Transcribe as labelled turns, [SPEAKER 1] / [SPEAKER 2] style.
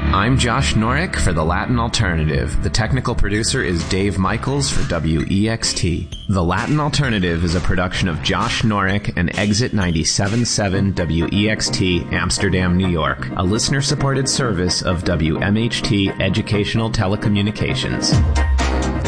[SPEAKER 1] I'm Josh Norick for The Latin Alternative. The technical producer is Dave Michaels for WEXT. The Latin Alternative is a production of Josh Norick and Exit 97.7 WEXT, Amsterdam, New York, a listener-supported service of WMHT Educational Telecommunications.